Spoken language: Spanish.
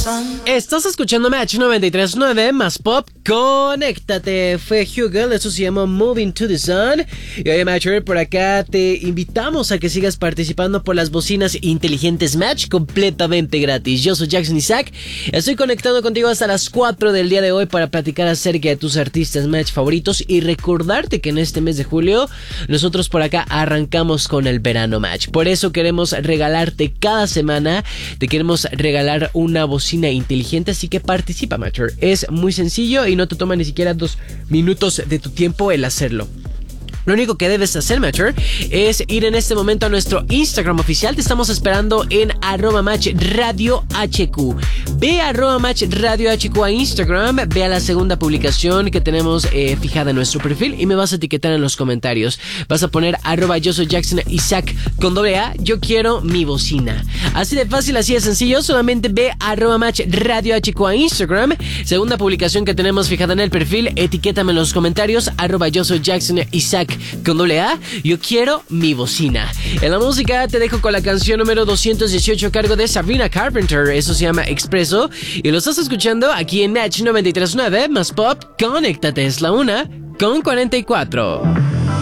Estás escuchando Match 93.9 más pop, conéctate. Fue Hugel, eso se llama Moving to the Sun. Y oye, Matcher, por acá te invitamos a que sigas participando por las bocinas inteligentes Match completamente gratis. Yo soy Jackson Isaac, estoy conectado contigo hasta las 4 del día de hoy para platicar acerca de tus artistas Match favoritos y recordarte que en este mes de julio nosotros por acá arrancamos con el verano Match. Por eso queremos regalarte cada semana, te queremos regalar una bocina inteligente, así que participa, Matcher. Es muy sencillo y no te toma ni siquiera 2 minutos de tu tiempo el hacerlo. Lo único que debes hacer, Matcher, es ir en este momento a nuestro Instagram oficial. Te estamos esperando en @matchradiohq. Ve a @matchradiohq a Instagram, ve a la segunda publicación que tenemos fijada en nuestro perfil y me vas a etiquetar en los comentarios. Vas a poner @yo soy Jackson Isaac con @, yo quiero mi bocina. Así de fácil, así de sencillo. Solamente ve a @matchradiohq a Instagram, segunda publicación que tenemos fijada en el perfil, etiquétame en los comentarios @yo soy Jackson Isaac con @, yo quiero mi bocina. En la música te dejo con la canción número 218 a cargo de Sabrina Carpenter. Eso se llama Expreso y lo estás escuchando aquí en Match 93.9 más pop, conéctate. Es la 1:44.